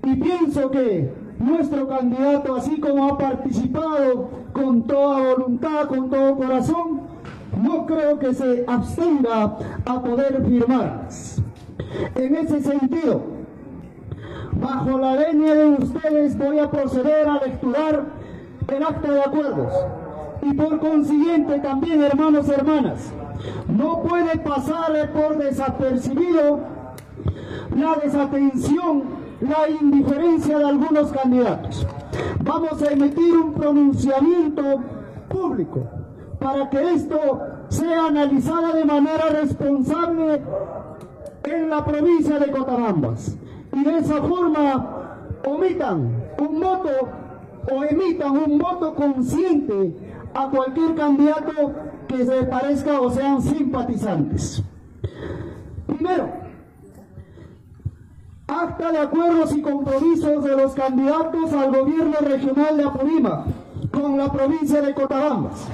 Y pienso que nuestro candidato, así como ha participado con toda voluntad, con todo corazón, no creo que se abstenga a poder firmar. En ese sentido, bajo la venia de ustedes voy a proceder a lecturar el acta de acuerdos. Y por consiguiente también, hermanos y hermanas, no puede pasar por desapercibido la desatención, la indiferencia de algunos candidatos. Vamos a emitir un pronunciamiento público para que esto sea analizado de manera responsable en la provincia de Cotabambas. Y de esa forma emitan un voto consciente a cualquier candidato que se parezca o sean simpatizantes. Primero, acta de acuerdos y compromisos de los candidatos al gobierno regional de Apurímac con la provincia de Cotabambas.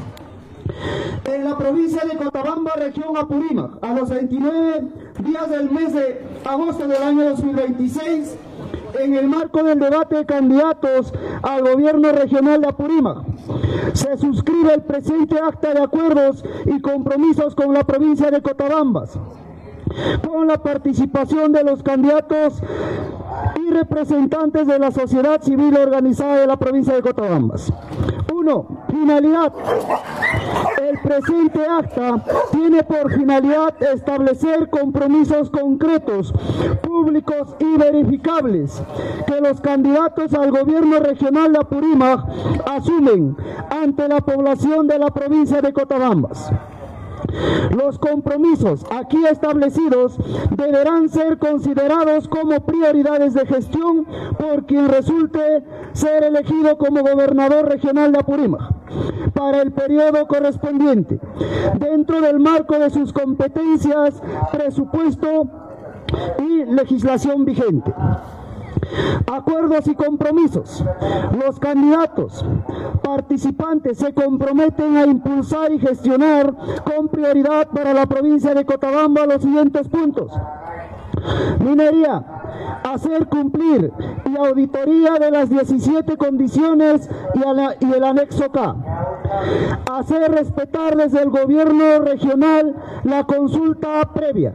En la provincia de Cotabambas, región Apurímac, a los 29 días del mes de agosto del año 2026, en el marco del debate de candidatos al gobierno regional de Apurímac, se suscribe el presente acta de acuerdos y compromisos con la provincia de Cotabambas, con la participación de los candidatos y representantes de la sociedad civil organizada de la provincia de Cotabambas. 1. Finalidad. El presente acta tiene por finalidad establecer compromisos concretos, públicos y verificables que los candidatos al gobierno regional de Apurímac asumen ante la población de la provincia de Cotabambas. Los compromisos aquí establecidos deberán ser considerados como prioridades de gestión por quien resulte ser elegido como gobernador regional de Apurímac para el periodo correspondiente, dentro del marco de sus competencias, presupuesto y legislación vigente. Acuerdos y compromisos. Los candidatos participantes se comprometen a impulsar y gestionar con prioridad para la provincia de Cotabambas los siguientes puntos: minería, hacer cumplir y auditoría de las 17 condiciones y el anexo K, hacer respetar desde el gobierno regional la consulta previa.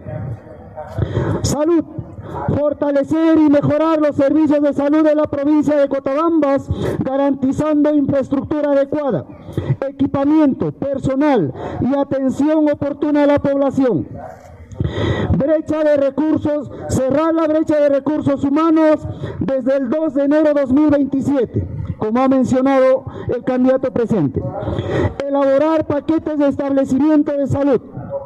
Salud, fortalecer y mejorar los servicios de salud de la provincia de Cotabambas, garantizando infraestructura adecuada, equipamiento, personal y atención oportuna a la población. Brecha de recursos, cerrar la brecha de recursos humanos desde el 2 de enero de 2027, como ha mencionado el candidato presente. Elaborar paquetes de establecimiento de salud.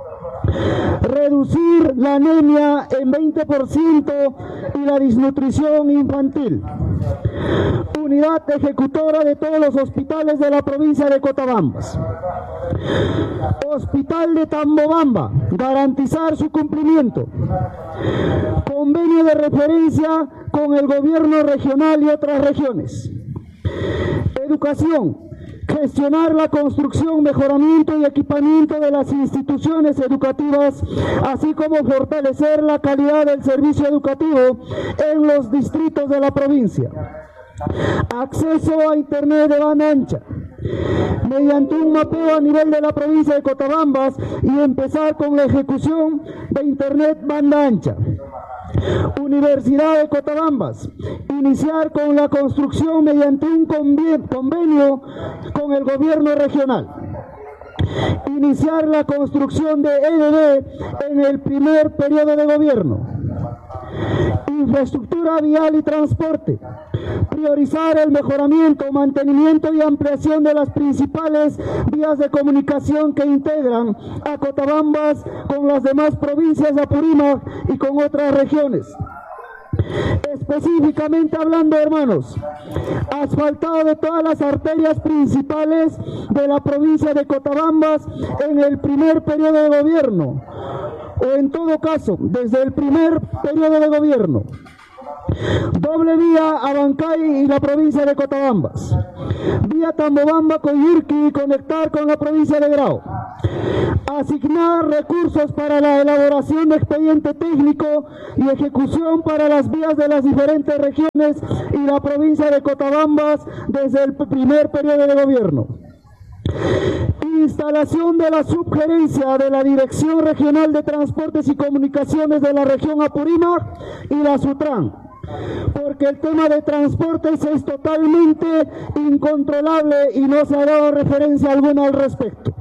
Reducir la anemia en 20% y la desnutrición infantil. Unidad ejecutora de todos los hospitales de la provincia de Cotabambas. Hospital de Tambobamba, garantizar su cumplimiento. Convenio de referencia con el gobierno regional y otras regiones. Educación. Gestionar la construcción, mejoramiento y equipamiento de las instituciones educativas, así como fortalecer la calidad del servicio educativo en los distritos de la provincia. Acceso a internet de banda ancha, mediante un mapeo a nivel de la provincia de Cotabambas y empezar con la ejecución de internet banda ancha. Universidad de Cotabambas, iniciar con la construcción mediante un convenio con el gobierno regional. Iniciar la construcción de EDD en el primer periodo de gobierno. Infraestructura vial y transporte. Priorizar el mejoramiento, mantenimiento y ampliación de las principales vías de comunicación que integran a Cotabambas con las demás provincias de Apurímac y con otras regiones. Específicamente hablando, hermanos, asfaltado de todas las arterias principales de la provincia de Cotabambas en el primer periodo de gobierno, o en todo caso, desde el primer periodo de gobierno. Doble vía a Bancay y la provincia de Cotabambas. Vía Tambobamba con Yurki y conectar con la provincia de Grau. Asignar recursos para la elaboración de expediente técnico y ejecución para las vías de las diferentes regiones y la provincia de Cotabambas desde el primer periodo de gobierno. Instalación de la subgerencia de la Dirección Regional de Transportes y Comunicaciones de la región Apurímac y la Sutran, porque el tema de transportes es totalmente incontrolable y no se ha dado referencia alguna al respecto.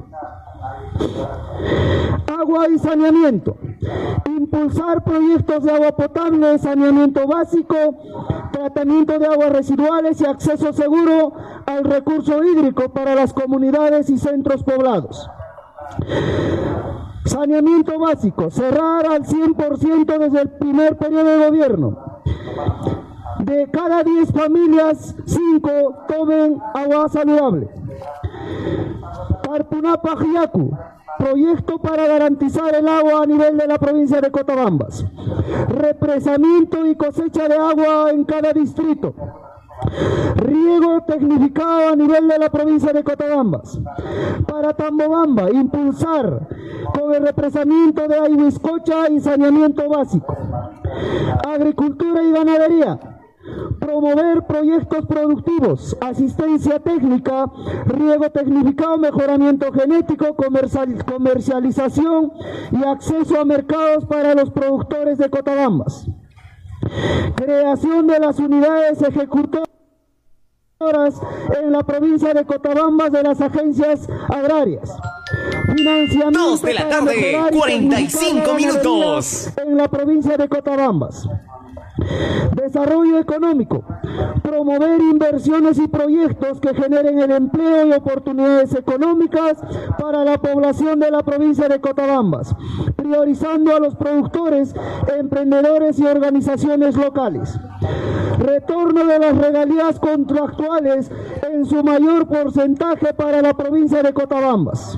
Agua y saneamiento. Impulsar proyectos de agua potable, saneamiento básico, tratamiento de aguas residuales y acceso seguro al recurso hídrico para las comunidades y centros poblados. Saneamiento básico. Cerrar al 100% desde el primer periodo de gobierno. De cada 10 familias, 5 tomen agua saludable. Carpunapajiacu, proyecto para garantizar el agua a nivel de la provincia de Cotabambas. Represamiento y cosecha de agua en cada distrito. Riego tecnificado a nivel de la provincia de Cotabambas. Para Tambobamba, impulsar con el represamiento de Aibiscocha y saneamiento básico. Agricultura y ganadería. Promover proyectos productivos, asistencia técnica, riego tecnificado, mejoramiento genético, comercialización y acceso a mercados para los productores de Cotabambas. Creación de las unidades ejecutoras en la provincia de Cotabambas de las agencias agrarias. Financiamiento 2 de la tarde, 45 minutos. En la provincia de Cotabambas. Desarrollo económico. Promover inversiones y proyectos que generen el empleo y oportunidades económicas para la población de la provincia de Cotabambas, priorizando a los productores, emprendedores y organizaciones locales. Retorno de las regalías contractuales en su mayor porcentaje para la provincia de Cotabambas.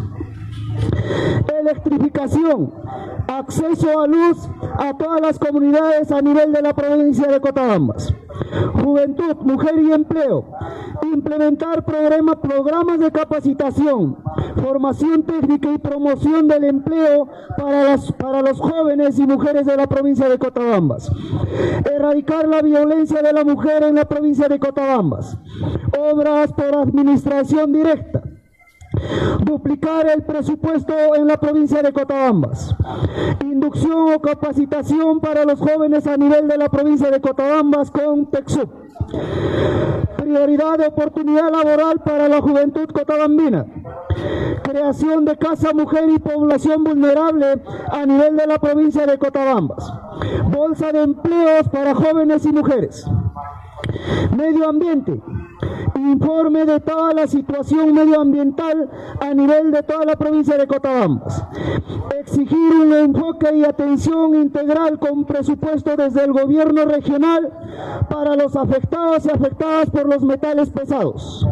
Electrificación, acceso a luz a todas las comunidades a nivel de la provincia de Cotabambas. Juventud, mujer y empleo. Implementar programas de capacitación, formación técnica y promoción del empleo para los jóvenes y mujeres de la provincia de Cotabambas. Erradicar la violencia de la mujer en la provincia de Cotabambas. Obras por administración directa. Duplicar el presupuesto en la provincia de Cotabambas. Inducción o capacitación para los jóvenes a nivel de la provincia de Cotabambas con TECSUP. Prioridad de oportunidad laboral para la juventud cotabambina. Creación de casa mujer y población vulnerable a nivel de la provincia de Cotabambas. Bolsa de empleos para jóvenes y mujeres. Medio ambiente. Informe de toda la situación medioambiental a nivel de toda la provincia de Cotabambas. Exigir un enfoque y atención integral con presupuesto desde el gobierno regional para los afectados y afectadas por los metales pesados.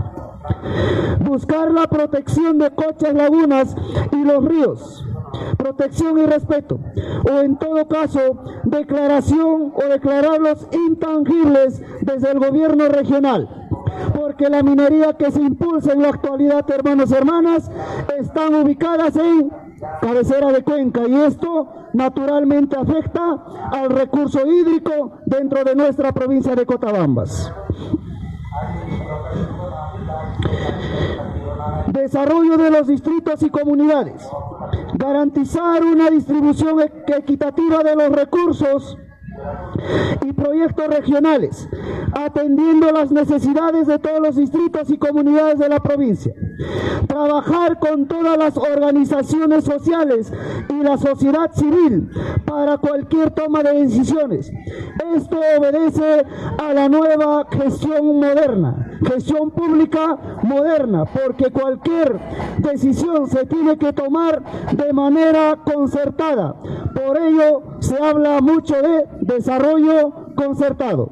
Buscar la protección de cochas, lagunas y los ríos. Protección y respeto, o en todo caso, declaración o declararlos intangibles desde el gobierno regional, porque la minería que se impulsa en la actualidad, hermanos y hermanas, están ubicadas en cabecera de cuenca y esto naturalmente afecta al recurso hídrico dentro de nuestra provincia de Cotabambas. Desarrollo de los distritos y comunidades. Garantizar una distribución equitativa de los recursos y proyectos regionales, atendiendo las necesidades de todos los distritos y comunidades de la provincia. Trabajar con todas las organizaciones sociales y la sociedad civil para cualquier toma de decisiones. Esto obedece a la nueva gestión moderna, gestión pública moderna, porque cualquier decisión se tiene que tomar de manera concertada. Por ello se habla mucho de desarrollo concertado.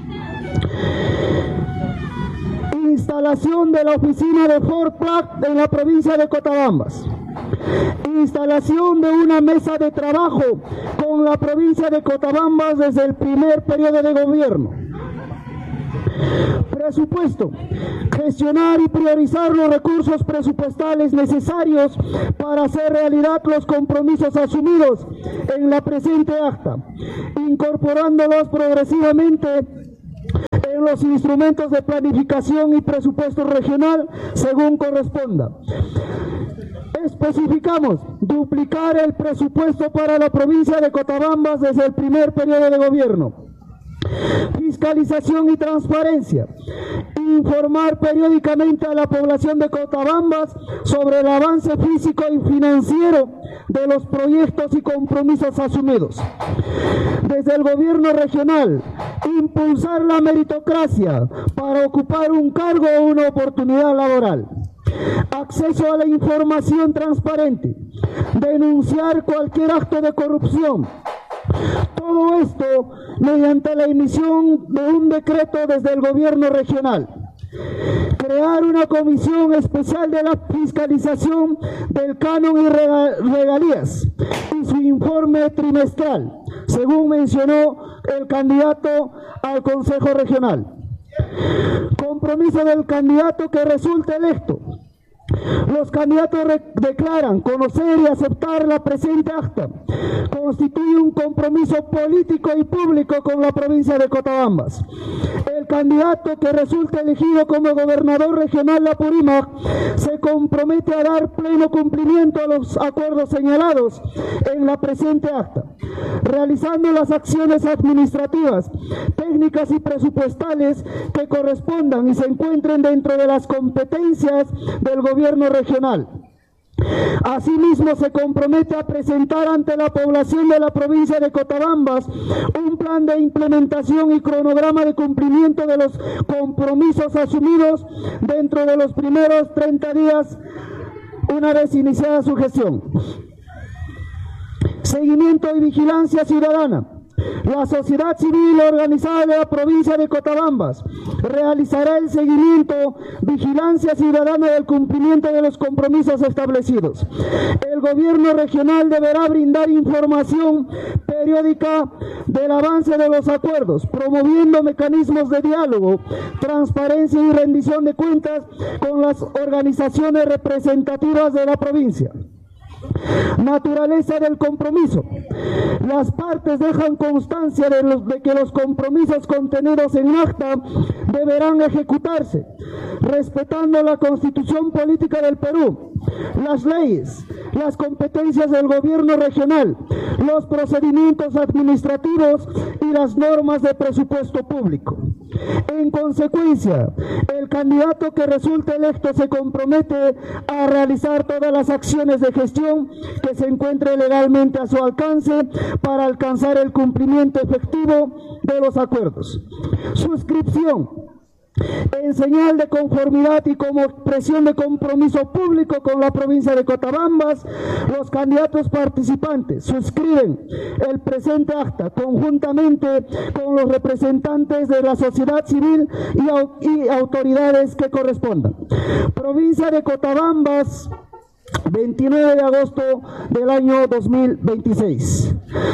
Instalación de la oficina de Fortplac en la provincia de Cotabambas. Instalación de una mesa de trabajo con la provincia de Cotabambas desde el primer periodo de gobierno. Presupuesto. Gestionar y priorizar los recursos presupuestales necesarios para hacer realidad los compromisos asumidos en la presente acta, incorporándolos progresivamente en los instrumentos de planificación y presupuesto regional según corresponda. Especificamos duplicar el presupuesto para la provincia de Cotabambas desde el primer periodo de gobierno. Fiscalización y transparencia. Informar periódicamente a la población de Cotabambas sobre el avance físico y financiero de los proyectos y compromisos asumidos. Desde el gobierno regional, impulsar la meritocracia para ocupar un cargo o una oportunidad laboral. Acceso a la información transparente. Denunciar cualquier acto de corrupción. Todo esto mediante la emisión de un decreto desde el gobierno regional. Crear una comisión especial de la fiscalización del canon y regalías y su informe trimestral, según mencionó el candidato al Consejo Regional. Compromiso del candidato que resulte electo. Los candidatos declaran conocer y aceptar la presente acta. Constituye un compromiso político y público con la provincia de Cotabambas. El candidato que resulte elegido como gobernador regional de Apurímac se compromete a dar pleno cumplimiento a los acuerdos señalados en la presente acta, realizando las acciones administrativas, técnicas y presupuestales que correspondan y se encuentren dentro de las competencias del gobierno regional. Asimismo, se compromete a presentar ante la población de la provincia de Cotabambas un plan de implementación y cronograma de cumplimiento de los compromisos asumidos dentro de los primeros 30 días una vez iniciada su gestión. Seguimiento y vigilancia ciudadana. La sociedad civil organizada de la provincia de Cotabambas realizará el seguimiento, vigilancia ciudadana del cumplimiento de los compromisos establecidos. El gobierno regional deberá brindar información periódica del avance de los acuerdos, promoviendo mecanismos de diálogo, transparencia y rendición de cuentas con las organizaciones representativas de la provincia. Naturaleza del compromiso. Las partes dejan constancia de que los compromisos contenidos en acta deberán ejecutarse, respetando la Constitución Política del Perú, las leyes, las competencias del gobierno regional, los procedimientos administrativos y las normas de presupuesto público. En consecuencia, el candidato que resulte electo se compromete a realizar todas las acciones de gestión que se encuentre legalmente a su alcance para alcanzar el cumplimiento efectivo de los acuerdos. Suscripción. En señal de conformidad y como expresión de compromiso público con la provincia de Cotabambas, los candidatos participantes suscriben el presente acta conjuntamente con los representantes de la sociedad civil y autoridades que correspondan. Provincia de Cotabambas, 29 de agosto del año 2026.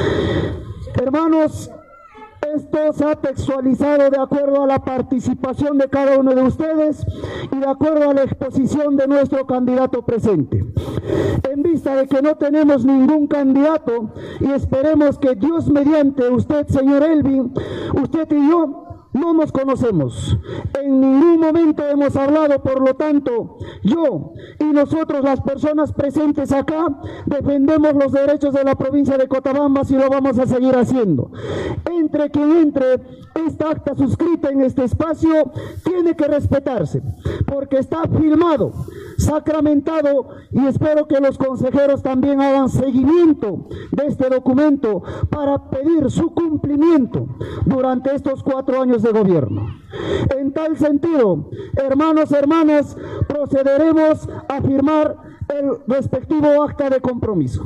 Hermanos, esto se ha textualizado de acuerdo a la participación de cada uno de ustedes y de acuerdo a la exposición de nuestro candidato presente. En vista de que no tenemos ningún candidato y esperemos que Dios mediante usted, señor Elvin, usted y yo no nos conocemos, en ningún momento hemos hablado, por lo tanto, yo y nosotros, las personas presentes acá, defendemos los derechos de la provincia de Cotabambas y lo vamos a seguir haciendo. Entre quien entre, esta acta suscrita en este espacio tiene que respetarse, porque está firmado, sacramentado, y espero que los consejeros también hagan seguimiento de este documento para pedir su cumplimiento durante estos 4 años de gobierno. En tal sentido, hermanos, hermanas, procederemos a firmar el respectivo acta de compromiso.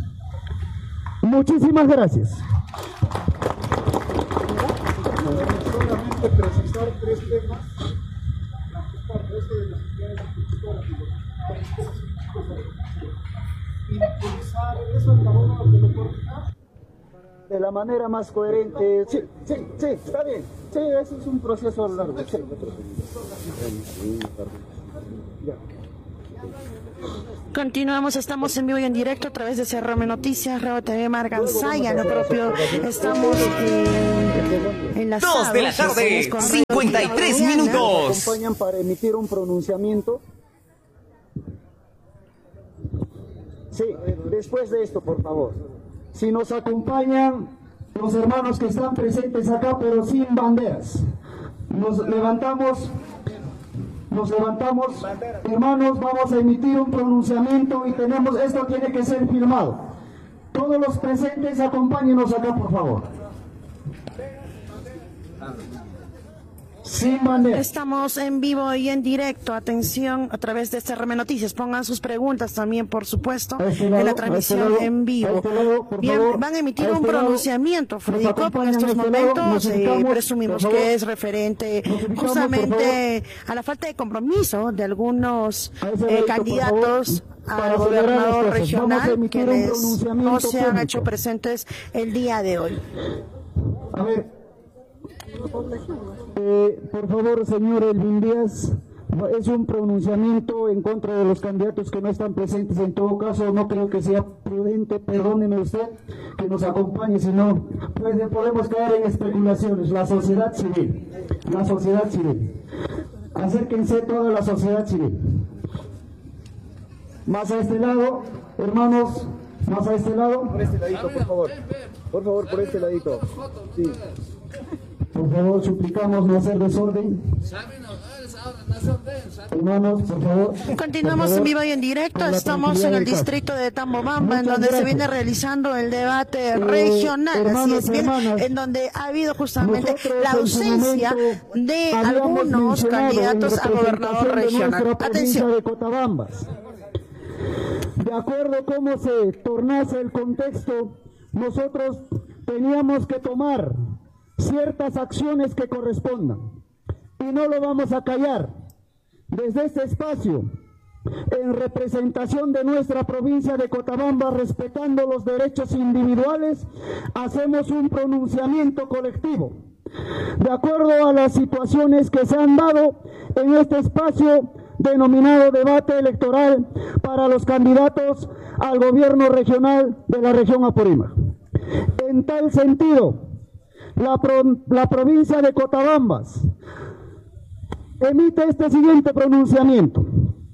Muchísimas gracias. Solamente precisar 3 temas. Impulsar, eso es lo que lo coordina para de la manera más coherente. Sí, está bien. Sí, ese es un proceso largo. Sí. Ya. Continuamos, estamos en vivo y en directo a través de CRM Noticias, Radio TV Margansaya, lo propio, estamos en las 2 de la tarde, 53 minutos. ¿Nos acompañan para emitir un pronunciamiento? Sí, después de esto, por favor. Si nos acompañan los hermanos que están presentes acá, pero sin banderas. Nos levantamos, hermanos, vamos a emitir un pronunciamiento y esto tiene que ser firmado. Todos los presentes, acompáñenos acá, por favor. Sin bandera. Estamos en vivo y en directo, atención, a través de CRM Noticias. Pongan sus preguntas también, por supuesto, en la transmisión en vivo. Bien, van a emitir un pronunciamiento, Freddy Copo, en estos momentos. Presumimos que es referente justamente a la falta de compromiso de algunos candidatos al gobernador regional, quienes no se han hecho presentes el día de hoy. A ver. Por favor, señor Elvin Díaz, es un pronunciamiento en contra de los candidatos que no están presentes. En todo caso, no creo que sea prudente, perdóneme usted, que nos acompañe, si no, pues podemos caer en especulaciones. La sociedad civil, acérquense toda la sociedad civil. Más a este lado, hermanos, más a este lado. Por este ladito, por favor, por este ladito. Sí. Por favor, suplicamos no hacer desorden. Hermanos, por favor. Continuamos en vivo y en directo. Estamos en el distrito de Tambobamba, en donde se viene realizando el debate regional, así es bien, en donde ha habido justamente la ausencia de algunos candidatos a gobernador regional. Atención. De acuerdo a cómo se tornase el contexto, nosotros teníamos que tomar ciertas acciones que correspondan, y no lo vamos a callar. Desde este espacio, en representación de nuestra provincia de Cochabamba, respetando los derechos individuales, hacemos un pronunciamiento colectivo, de acuerdo a las situaciones que se han dado en este espacio denominado debate electoral para los candidatos al gobierno regional de la región Apurímac. En tal sentido, la provincia de Cotabambas emite este siguiente pronunciamiento.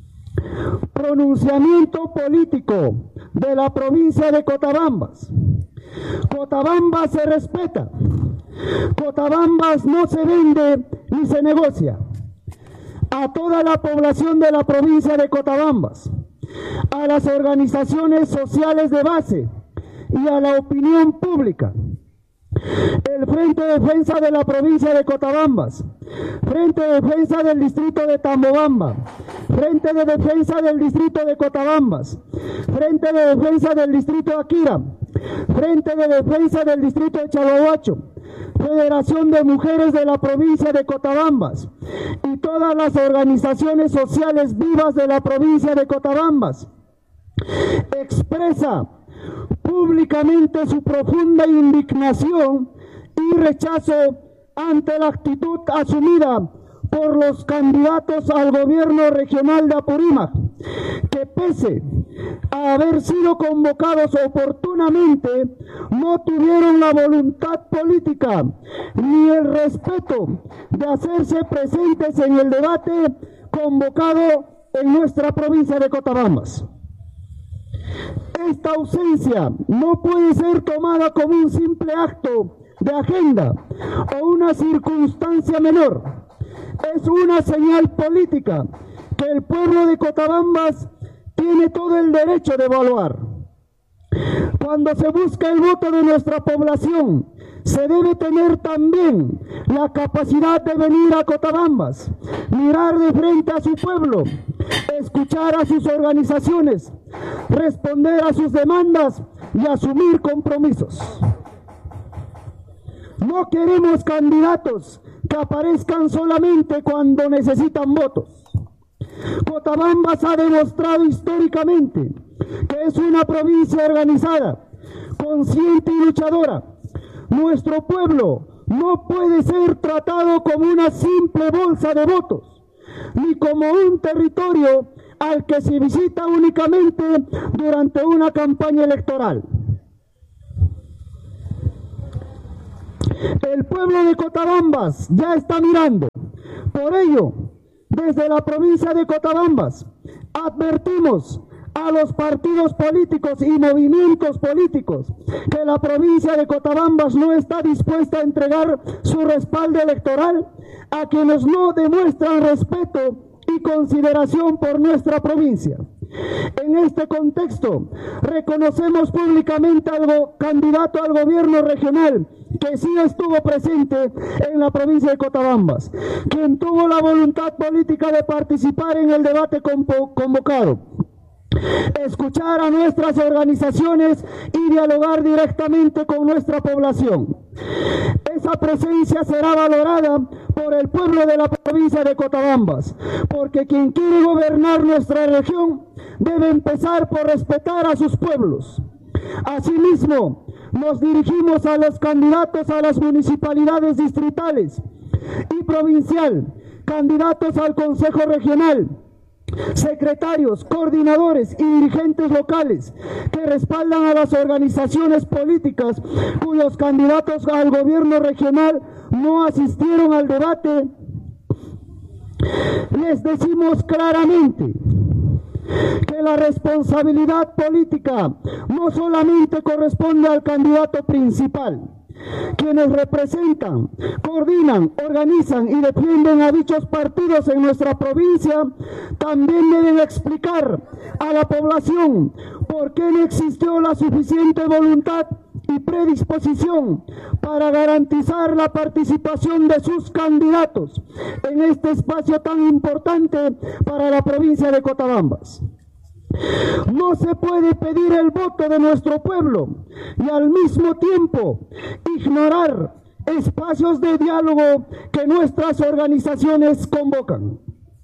Pronunciamiento político de la provincia de Cotabambas. Cotabambas se respeta. Cotabambas no se vende ni se negocia. A toda la población de la provincia de Cotabambas, a las organizaciones sociales de base y a la opinión pública. El Frente de Defensa de la provincia de Cotabambas, Frente de Defensa del distrito de Tambobamba, Frente de Defensa del distrito de Cotabambas, Frente de Defensa del distrito de Aquira, Frente de Defensa del distrito de Chalahuacho, Federación de Mujeres de la provincia de Cotabambas y todas las organizaciones sociales vivas de la provincia de Cotabambas expresa públicamente su profunda indignación y rechazo ante la actitud asumida por los candidatos al gobierno regional de Apurímac, que pese a haber sido convocados oportunamente, no tuvieron la voluntad política ni el respeto de hacerse presentes en el debate convocado en nuestra provincia de Cotabambas. Esta ausencia no puede ser tomada como un simple acto de agenda o una circunstancia menor. Es una señal política que el pueblo de Cotabambas tiene todo el derecho de evaluar. Cuando se busca el voto de nuestra población, se debe tener también la capacidad de venir a Cotabambas, mirar de frente a su pueblo, escuchar a sus organizaciones, responder a sus demandas y asumir compromisos. No queremos candidatos que aparezcan solamente cuando necesitan votos. Cotabambas ha demostrado históricamente que es una provincia organizada, consciente y luchadora, Nuestro pueblo no puede ser tratado como una simple bolsa de votos, ni como un territorio al que se visita únicamente durante una campaña electoral. El pueblo de Cotabambas ya está mirando. Por ello, desde la provincia de Cotabambas, advertimos a los partidos políticos y movimientos políticos que la provincia de Cotabambas no está dispuesta a entregar su respaldo electoral a quienes no demuestran respeto y consideración por nuestra provincia. En este contexto, reconocemos públicamente al candidato al gobierno regional que sí estuvo presente en la provincia de Cotabambas, quien tuvo la voluntad política de participar en el debate convocado, escuchar a nuestras organizaciones y dialogar directamente con nuestra población. Esa presencia será valorada por el pueblo de la provincia de Cotabambas, porque quien quiere gobernar nuestra región debe empezar por respetar a sus pueblos. Asimismo, nos dirigimos a los candidatos a las municipalidades distritales y provincial, candidatos al Consejo Regional, secretarios, coordinadores y dirigentes locales que respaldan a las organizaciones políticas cuyos candidatos al gobierno regional no asistieron al debate. Les decimos claramente que la responsabilidad política no solamente corresponde al candidato principal. Quienes representan, coordinan, organizan y defienden a dichos partidos en nuestra provincia también deben explicar a la población por qué no existió la suficiente voluntad y predisposición para garantizar la participación de sus candidatos en este espacio tan importante para la provincia de Cotabambas. No se puede pedir el voto de nuestro pueblo y al mismo tiempo ignorar espacios de diálogo que nuestras organizaciones convocan.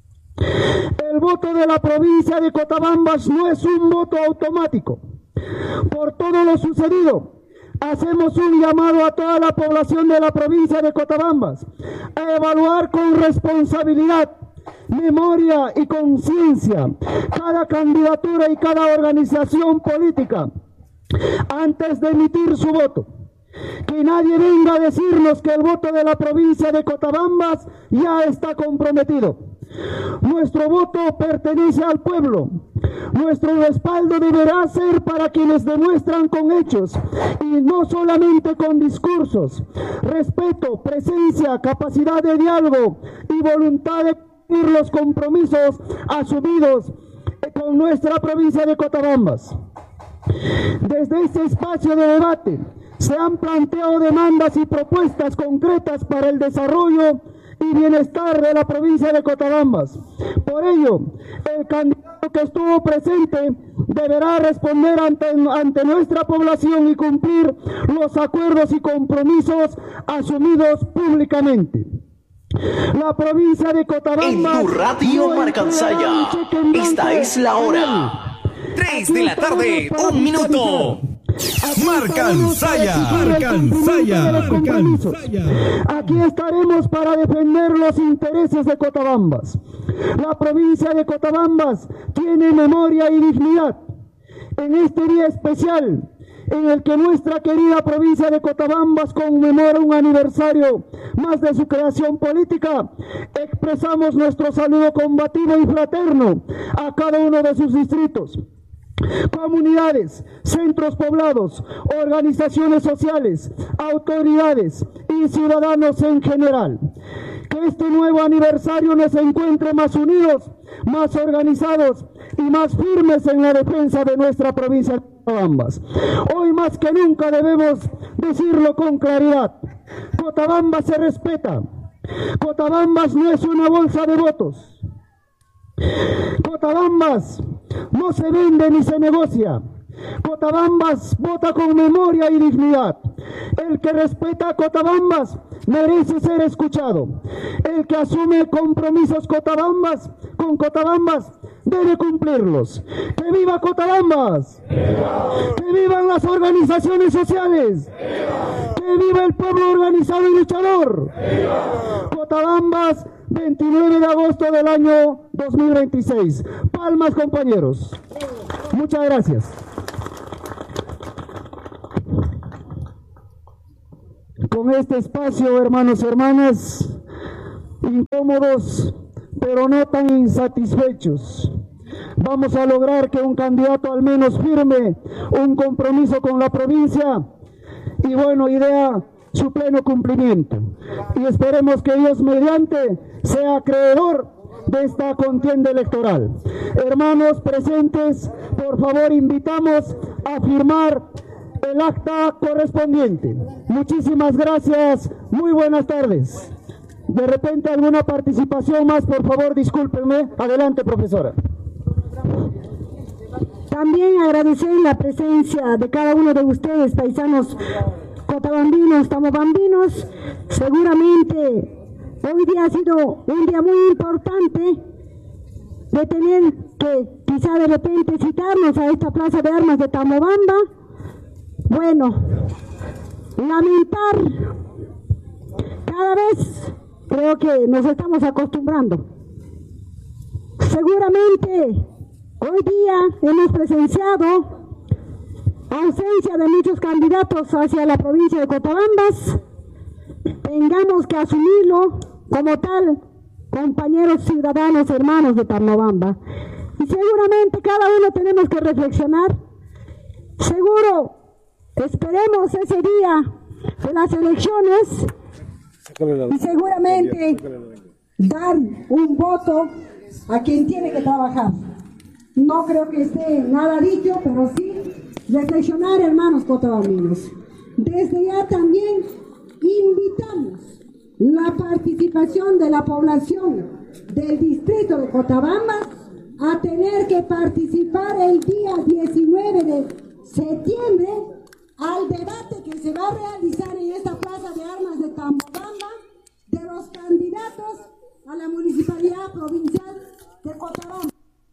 El voto de la provincia de Cotabambas no es un voto automático. Por todo lo sucedido, hacemos un llamado a toda la población de la provincia de Cotabambas a evaluar con responsabilidad, memoria y conciencia cada candidatura y cada organización política antes de emitir su voto. Que nadie venga a decirnos que el voto de la provincia de Cotabambas ya está comprometido. Nuestro voto pertenece al pueblo. Nuestro respaldo deberá ser para quienes demuestran con hechos y no solamente con discursos, respeto, presencia, capacidad de diálogo y voluntad de cumplir los compromisos asumidos con nuestra provincia de Cotabambas. Desde este espacio de debate se han planteado demandas y propuestas concretas para el desarrollo y bienestar de la provincia de Cotabambas. Por ello, el candidato que estuvo presente deberá responder ante nuestra población y cumplir los acuerdos y compromisos asumidos públicamente. La provincia de Cotabambas... En tu radio Marcansaya, esta es la hora. 3 de la tarde, 1 minuto. Marcansaya. Aquí estaremos para defender los intereses de Cotabambas. La provincia de Cotabambas tiene memoria y dignidad. En este día especial, en el que nuestra querida provincia de Cotabambas conmemora un aniversario más de su creación política, expresamos nuestro saludo combativo y fraterno a cada uno de sus distritos, comunidades, centros poblados, organizaciones sociales, autoridades y ciudadanos en general. Que este nuevo aniversario nos encuentre más unidos, más organizados y más firmes en la defensa de nuestra provincia de Cotabambas. Hoy más que nunca debemos decirlo con claridad: Cotabambas se respeta. Cotabambas no es una bolsa de votos. Cotabambas no se vende ni se negocia. Cotabambas vota con memoria y dignidad. El que respeta a Cotabambas merece ser escuchado. El que asume compromisos con Cotabambas debe cumplirlos. ¡Que viva Cotabambas! ¡Que vivan las organizaciones sociales! ¡Que viva el pueblo organizado y luchador! Cotabambas, 29 de agosto del año 2026. Palmas, compañeros. Muchas gracias. Con este espacio, hermanos y hermanas, incómodos, pero no tan insatisfechos, vamos a lograr que un candidato al menos firme un compromiso con la provincia y bueno, idea su pleno cumplimiento. Y esperemos que Dios mediante sea acreedor de esta contienda electoral. Hermanos presentes, por favor invitamos a firmar el acta correspondiente. Muchísimas gracias, muy buenas tardes. De repente alguna participación más, por favor, discúlpenme. Adelante, profesora. También agradecer la presencia de cada uno de ustedes, paisanos cotabambinos, tamobambinos. Seguramente hoy día ha sido un día muy importante de tener que quizá de repente citarnos a esta plaza de armas de Tamobamba. Bueno, lamentar, cada vez creo que nos estamos acostumbrando. Seguramente hoy día hemos presenciado ausencia de muchos candidatos hacia la provincia de Cotabambas. Tengamos que asumirlo como tal, compañeros ciudadanos, hermanos de Tamobamba. Y seguramente cada uno tenemos que reflexionar. Seguro, esperemos ese día de las elecciones y seguramente dar un voto a quien tiene que trabajar. No creo que esté nada dicho, pero sí reflexionar, hermanos cotabambinos. Desde ya también invitamos la participación de la población del distrito de Cotabambas a tener que participar el día 19 de septiembre al debate que se va a realizar en esta plaza de armas de Tamobamba de los candidatos a la municipalidad provincial de Cotabamba.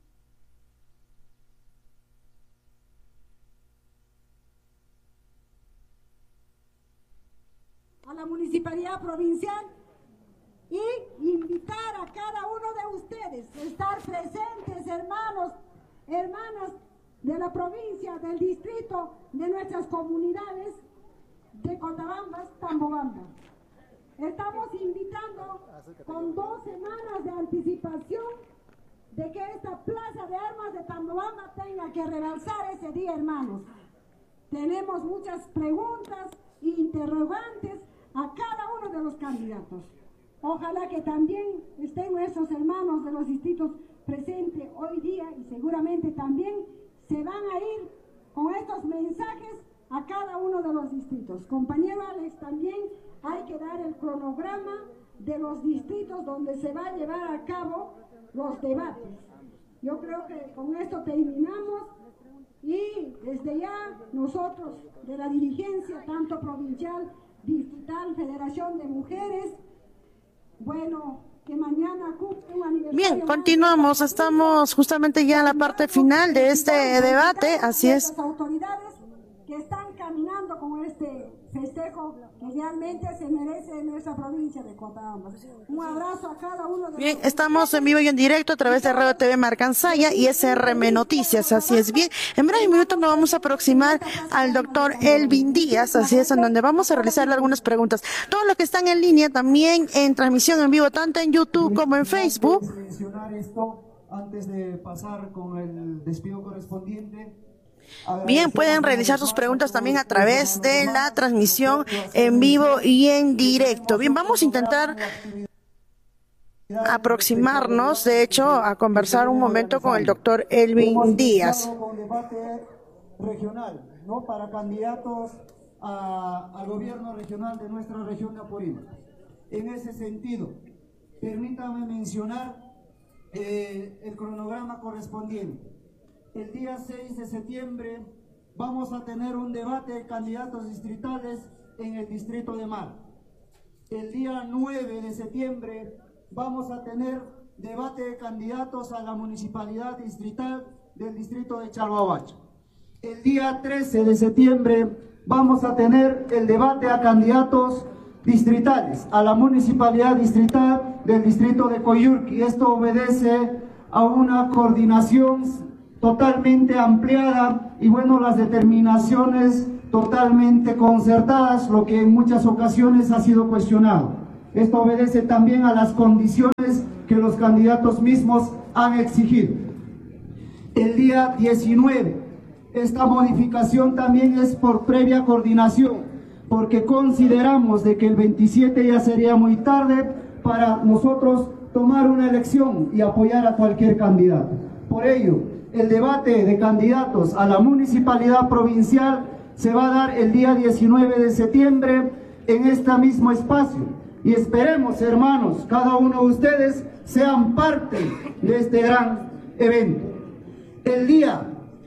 A la municipalidad provincial y invitar a cada uno de ustedes a estar presentes, hermanos, hermanas de la provincia, del distrito, de nuestras comunidades de Cotabambas, Tambobamba. Estamos invitando con 2 semanas de anticipación de que esta plaza de armas de Tambobamba tenga que rebalsar ese día, hermanos. Tenemos muchas preguntas e interrogantes a cada uno de los candidatos. Ojalá que también estén nuestros hermanos de los distritos presentes hoy día y seguramente también se van a ir con estos mensajes a cada uno de los distritos. Compañero Alex, también hay que dar el cronograma de los distritos donde se va a llevar a cabo los debates. Yo creo que con esto terminamos y desde ya nosotros de la dirigencia, tanto provincial, distrital, Federación de Mujeres, bueno, que mañana cumple un aniversario. Bien, continuamos, estamos justamente ya en la parte final de este debate, así es. Las autoridades que están caminando con este festejo que realmente se merece en nuestra provincia de Cotabambas. Un abrazo a cada uno de Bien, estamos en vivo y en directo a través de Radio TV Marcansaya y SRM Noticias, así es. Bien, en breves minutos nos vamos a aproximar al doctor Elvin Díaz, así es, en donde vamos a realizarle algunas preguntas. Todos los que están en línea también en transmisión en vivo, tanto en YouTube como en Facebook. Mencionar esto antes de pasar con el despido correspondiente. Bien, pueden realizar sus preguntas también a través de la transmisión en vivo y en directo. Bien, vamos a intentar aproximarnos, de hecho, a conversar un momento con el doctor Elvin Díaz. Con debate regional, ¿no? Para candidatos al gobierno regional de nuestra región de Apurímac. En ese sentido, permítame mencionar el cronograma correspondiente. El día 6 de septiembre vamos a tener un debate de candidatos distritales en el distrito de Mar. El día 9 de septiembre vamos a tener debate de candidatos a la municipalidad distrital del distrito de Chalhuahuacho. El día 13 de septiembre vamos a tener el debate a candidatos distritales a la municipalidad distrital del distrito de Coyurqui. Esto obedece a una coordinación totalmente ampliada y bueno, las determinaciones totalmente concertadas, lo que en muchas ocasiones ha sido cuestionado. Esto obedece también a las condiciones que los candidatos mismos han exigido. El día 19, esta modificación también es por previa coordinación, porque consideramos de que el 27 ya sería muy tarde para nosotros tomar una elección y apoyar a cualquier candidato. Por ello, el debate de candidatos a la municipalidad provincial se va a dar el día 19 de septiembre en este mismo espacio. Y esperemos, hermanos, cada uno de ustedes sean parte de este gran evento. El día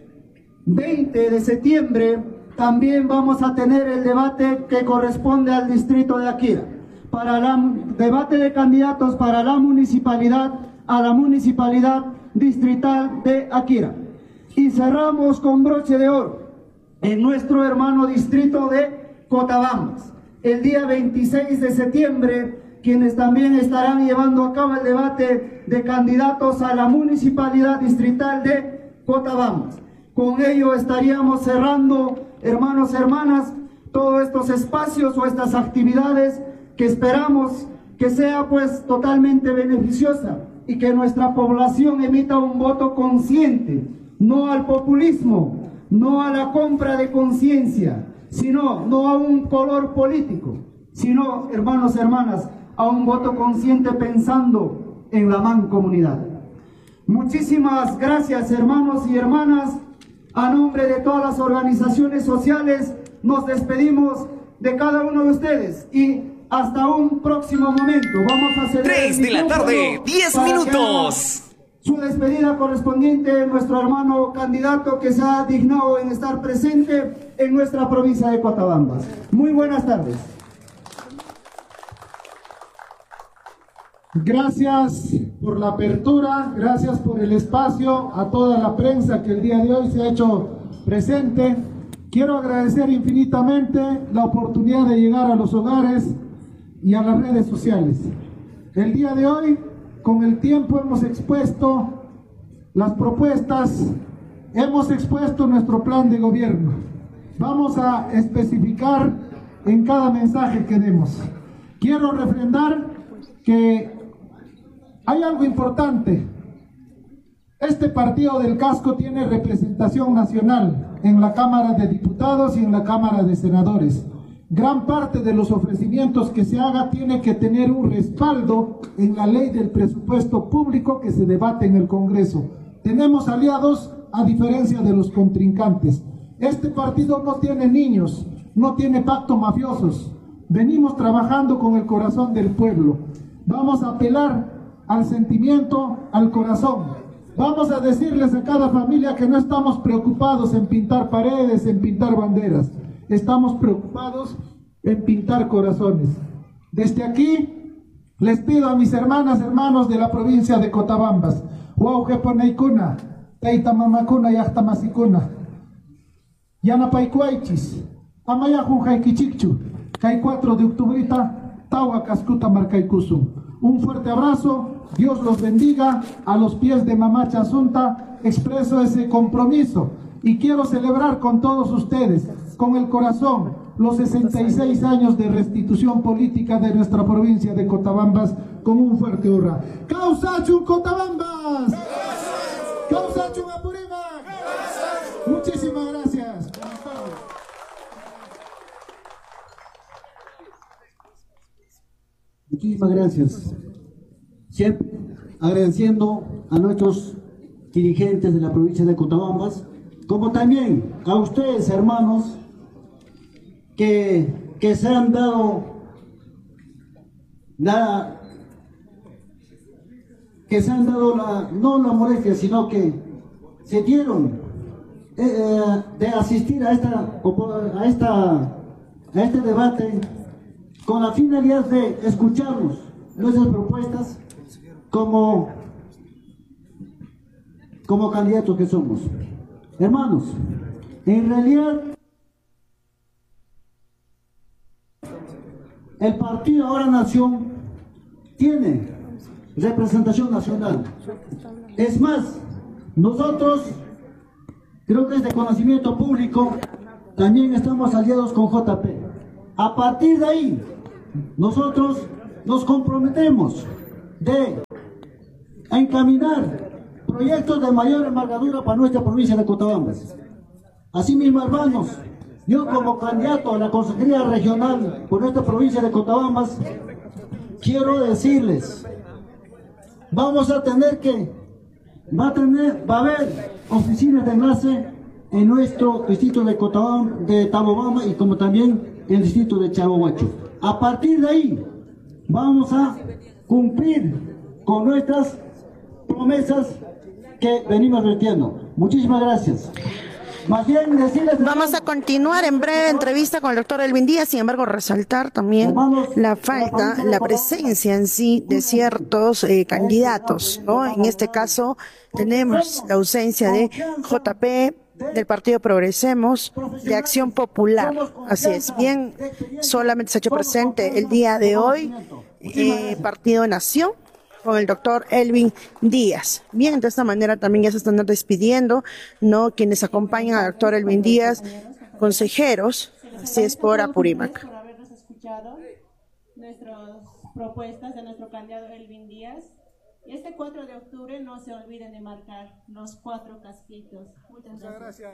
20 de septiembre también vamos a tener el debate que corresponde al distrito de Akira, para el debate de candidatos para la municipalidad, a la municipalidad distrital de Akira. Y cerramos con broche de oro en nuestro hermano distrito de Cotabambas. El día 26 de septiembre, quienes también estarán llevando a cabo el debate de candidatos a la municipalidad distrital de Cotabambas. Con ello estaríamos cerrando, hermanos, hermanas, todos estos espacios o estas actividades que esperamos que sea pues totalmente beneficiosa y que nuestra población emita un voto consciente, no al populismo, no a la compra de conciencia, sino no a un color político, sino, hermanos, hermanas, a un voto consciente pensando en la mancomunidad. Muchísimas gracias, hermanos y hermanas. A nombre de todas las organizaciones sociales, nos despedimos de cada uno de ustedes y hasta un próximo momento. Vamos a ceder 3 de la tarde, 10 minutos. Su despedida correspondiente, nuestro hermano candidato que se ha dignado en estar presente en nuestra provincia de Cotabambas. Muy buenas tardes. Gracias por la apertura, gracias por el espacio, a toda la prensa que el día de hoy se ha hecho presente. Quiero agradecer infinitamente la oportunidad de llegar a los hogares y a las redes sociales. El día de hoy, con el tiempo, hemos expuesto las propuestas, hemos expuesto nuestro plan de gobierno. Vamos a especificar en cada mensaje que demos. Quiero refrendar que hay algo importante. Este partido del casco tiene representación nacional en la Cámara de Diputados y en la Cámara de Senadores. Gran parte de los ofrecimientos que se haga tiene que tener un respaldo en la ley del presupuesto público que se debate en el Congreso. Tenemos aliados a diferencia de los contrincantes. Este partido no tiene niños, no tiene pactos mafiosos. Venimos trabajando con el corazón del pueblo. Vamos a apelar al sentimiento, al corazón. Vamos a decirles a cada familia que no estamos preocupados en pintar paredes, en pintar banderas. Estamos preocupados en pintar corazones. Desde aquí les pido a mis hermanas, hermanos de la provincia de Cotabambas, Huaujeponeikuna, Teitamamakuna y Axtamasikuna, Yanapaycuaychis, Amayajunjaikichikchu, Kai 4 de octubrita, Tawa Cascuta Marcaicusum. Un fuerte abrazo, Dios los bendiga. A los pies de Mamacha Asunta expreso ese compromiso y quiero celebrar con todos ustedes, con el corazón, los 66 años de restitución política de nuestra provincia de Cotabambas con un fuerte hurra. ¡Causachun Cotabambas! ¡Causachun Apurímac! Muchísimas gracias. Muchísimas gracias. Siempre agradeciendo a nuestros dirigentes de la provincia de Cotabambas, como también a ustedes, hermanos, que se han dado no la molestia, sino que se dieron de asistir a este debate con la finalidad de escucharnos nuestras propuestas como como candidatos que somos. Hermanos, en realidad el partido Ahora Nación tiene representación nacional. Es más, nosotros, creo que es de conocimiento público, también estamos aliados con JP. A partir de ahí, nosotros nos comprometemos de encaminar proyectos de mayor envergadura para nuestra provincia de Cotabambas. Asimismo, hermanos, yo como candidato a la Consejería Regional por nuestra provincia de Cotabambas, quiero decirles, vamos a tener que, va a haber oficinas de enlace en nuestro distrito de Tamobamba y como también en el distrito de Chaguahuacho. A partir de ahí, vamos a cumplir con nuestras promesas que venimos repitiendo. Muchísimas gracias. Más bien decirles... Vamos a continuar en breve entrevista con el doctor Elvin Díaz, sin embargo resaltar también la falta, la presencia en sí de ciertos candidatos, ¿no? En este caso tenemos la ausencia de JP, del Partido Progresemos, de Acción Popular. Así es, bien, solamente se ha hecho presente el día de hoy Partido Nación, con el doctor Elvin Díaz. Bien, de esta manera también ya se están despidiendo, ¿no? Quienes acompañan al doctor Elvin Díaz, consejeros, así es, por Apurímac. Por habernos escuchado nuestras propuestas de nuestro candidato Elvin Díaz. Este 4 de octubre no se olviden de marcar los 4 casquitos. Muchas gracias.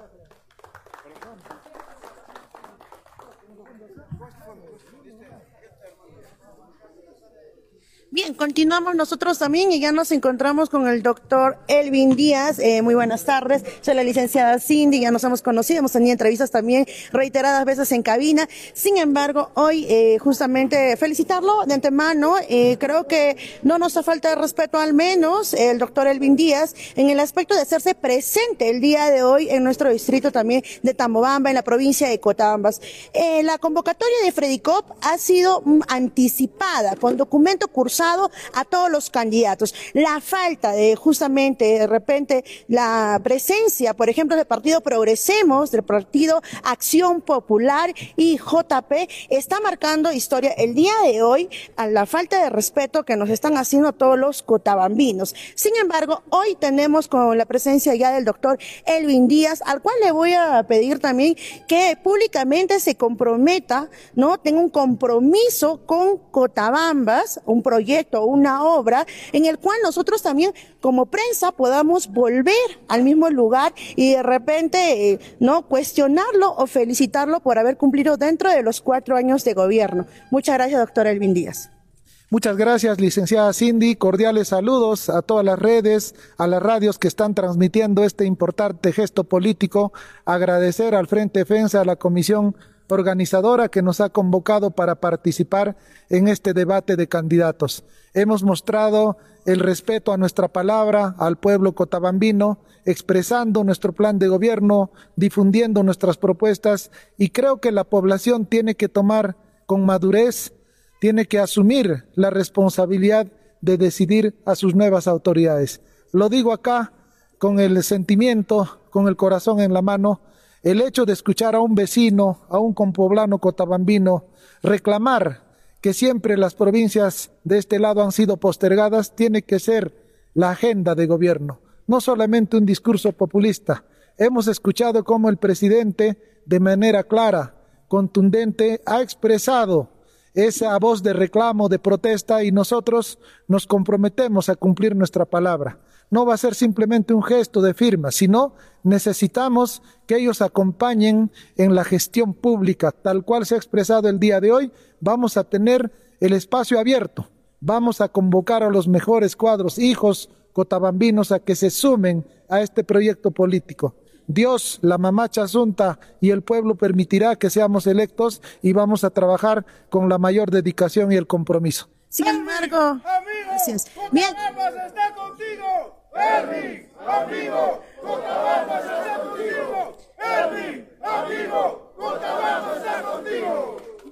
Bien, continuamos nosotros también y ya nos encontramos con el doctor Elvin Díaz. Muy buenas tardes. Soy la licenciada Cindy, ya nos hemos conocido, hemos tenido entrevistas también reiteradas veces en cabina. Sin embargo, hoy justamente felicitarlo de antemano. Creo que no nos hace falta de respeto, al menos el doctor Elvin Díaz, en el aspecto de hacerse presente el día de hoy en nuestro distrito también de Tamobamba, en la provincia de Cotabambas. La convocatoria de Fredicop ha sido anticipada con documento cursado a todos los candidatos. La falta de justamente de repente la presencia, por ejemplo, del Partido Progresemos, del Partido Acción Popular y JP está marcando historia el día de hoy a la falta de respeto que nos están haciendo todos los cotabambinos. Sin embargo, hoy tenemos con la presencia ya del doctor Elvin Díaz, al cual le voy a pedir también que públicamente se comprometa, ¿no? Tenga un compromiso con Cotabambas, un proyecto, una obra en el cual nosotros también como prensa podamos volver al mismo lugar y de repente no cuestionarlo o felicitarlo por haber cumplido dentro de los 4 años de gobierno. Muchas gracias, doctor Elvin Díaz. Muchas gracias, licenciada Cindy. Cordiales saludos a todas las redes, a las radios que están transmitiendo este importante gesto político. Agradecer al Frente Defensa, a la Comisión organizadora que nos ha convocado para participar en este debate de candidatos. Hemos mostrado el respeto a nuestra palabra, al pueblo cotabambino, expresando nuestro plan de gobierno, difundiendo nuestras propuestas, y creo que la población tiene que tomar con madurez, tiene que asumir la responsabilidad de decidir a sus nuevas autoridades. Lo digo acá con el sentimiento, con el corazón en la mano. El hecho de escuchar a un vecino, a un compoblano cotabambino, reclamar que siempre las provincias de este lado han sido postergadas, tiene que ser la agenda de gobierno, no solamente un discurso populista. Hemos escuchado cómo el presidente, de manera clara, contundente, ha expresado esa voz de reclamo, de protesta, y nosotros nos comprometemos a cumplir nuestra palabra. No va a ser simplemente un gesto de firma, sino necesitamos que ellos acompañen en la gestión pública, tal cual se ha expresado el día de hoy. Vamos a tener el espacio abierto, vamos a convocar a los mejores cuadros, hijos cotabambinos, a que se sumen a este proyecto político. Dios, la mamacha asunta y el pueblo permitirá que seamos electos y vamos a trabajar con la mayor dedicación y el compromiso. Sin embargo, gracias. Bien. Cotabambas está contigo. Elvin, amigo, Cotabambas está contigo. Elvin, amigo, Cotabambas está contigo.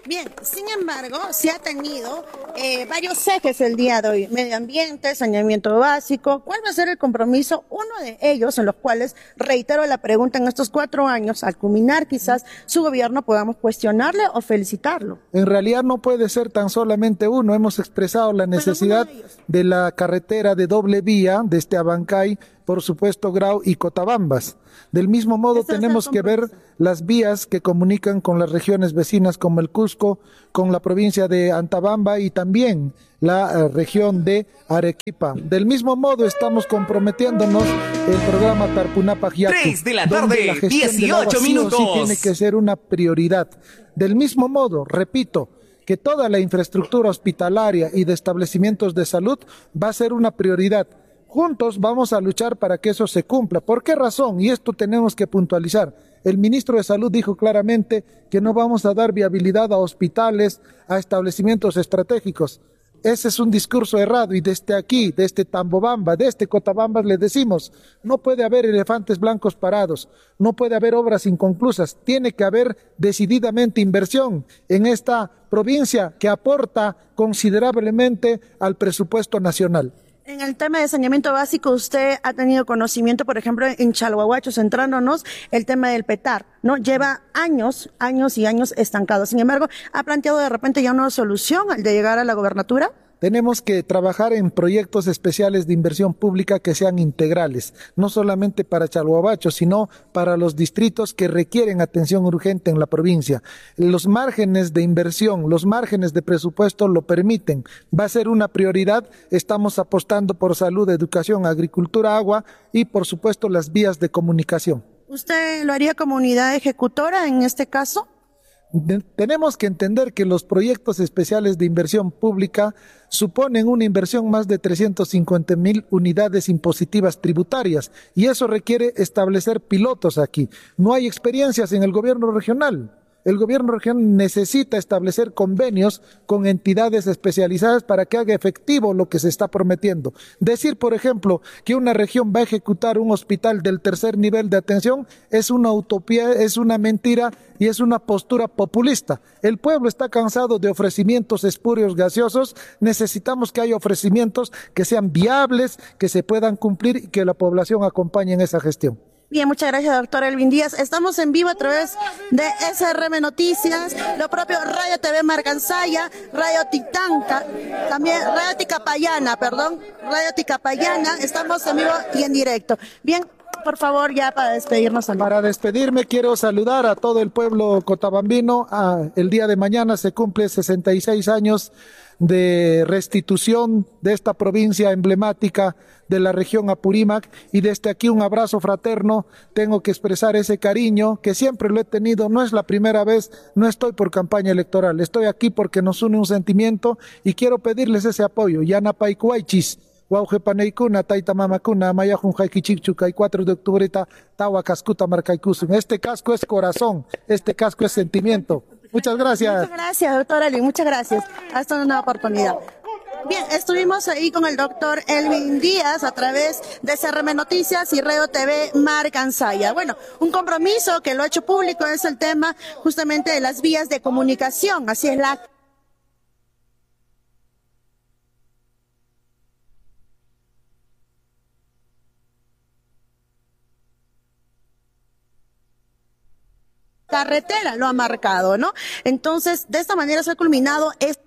Bien, sin embargo, se ha tenido varios ejes el día de hoy. Medio ambiente, saneamiento básico. ¿Cuál va a ser el compromiso? Uno de ellos, en los cuales, reitero la pregunta, en estos 4 años, al culminar quizás su gobierno, podamos cuestionarle o felicitarlo. En realidad no puede ser tan solamente uno. Hemos expresado la necesidad de la carretera de doble vía desde Abancay, por supuesto Grau y Cotabambas. Del mismo modo tenemos que ver las vías que comunican con las regiones vecinas como el Cusco, con la provincia de Antabamba y también la región de Arequipa. Del mismo modo estamos comprometiéndonos el programa Tarpunapaj Yacu, 3 de la tarde, 18 minutos. Sí tiene que ser una prioridad. Del mismo modo, repito, que toda la infraestructura hospitalaria y de establecimientos de salud va a ser una prioridad. Juntos vamos a luchar para que eso se cumpla. ¿Por qué razón? Y esto tenemos que puntualizar. El ministro de Salud dijo claramente que no vamos a dar viabilidad a hospitales, a establecimientos estratégicos. Ese es un discurso errado y desde aquí, desde Tambobamba, desde Cotabambas le decimos, no puede haber elefantes blancos parados, no puede haber obras inconclusas, tiene que haber decididamente inversión en esta provincia que aporta considerablemente al presupuesto nacional. En el tema de saneamiento básico, usted ha tenido conocimiento, por ejemplo, en Chalhuahuacho, centrándonos el tema del PETAR, ¿no? Lleva años y años estancado. Sin embargo, ¿ha planteado de repente ya una solución al de llegar a la gobernatura? Tenemos que trabajar en proyectos especiales de inversión pública que sean integrales, no solamente para Chalhuahuacho, sino para los distritos que requieren atención urgente en la provincia. Los márgenes de inversión, los márgenes de presupuesto lo permiten. Va a ser una prioridad. Estamos apostando por salud, educación, agricultura, agua y, por supuesto, las vías de comunicación. ¿Usted lo haría como unidad ejecutora en este caso? Tenemos que entender que los proyectos especiales de inversión pública suponen una inversión más de 350,000 unidades impositivas tributarias y eso requiere establecer pilotos aquí. No hay experiencias en el gobierno regional. El gobierno regional necesita establecer convenios con entidades especializadas para que haga efectivo lo que se está prometiendo. Decir, por ejemplo, que una región va a ejecutar un hospital del 3er nivel de atención es una utopía, es una mentira y es una postura populista. El pueblo está cansado de ofrecimientos espurios gaseosos. Necesitamos que haya ofrecimientos que sean viables, que se puedan cumplir y que la población acompañe en esa gestión. Bien, muchas gracias, doctor Elvin Díaz. Estamos en vivo a través de SRM Noticias, lo propio Radio TV Marcansaya, Radio Titanca, también Radio Ticapayana, Radio Ticapayana. Estamos en vivo y en directo. Bien, por favor, ya para despedirnos. Para despedirme, quiero saludar a todo el pueblo cotabambino. El día de mañana se cumple 66 años de restitución de esta provincia emblemática de la región Apurímac y desde aquí un abrazo fraterno. Tengo que expresar ese cariño que siempre lo he tenido, no es la primera vez, no estoy por campaña electoral, estoy aquí porque nos une un sentimiento y quiero pedirles ese apoyo. Yana Paikuaichis, Waujepaneikuna, Taita Mamakuna, Mayajun Jaikichichuca y 4 de octubre Tawa Cascuta Marcaikusun. Este casco es corazón, este casco es sentimiento. Muchas gracias. Muchas gracias, doctor Elvin, muchas gracias. Hasta una nueva oportunidad. Bien, estuvimos ahí con el doctor Elvin Díaz a través de SRM Noticias y Radio TV Marcansaya. Bueno, un compromiso que lo ha hecho público es el tema justamente de las vías de comunicación. Así es la carretera lo ha marcado, ¿no? Entonces, de esta manera se ha culminado este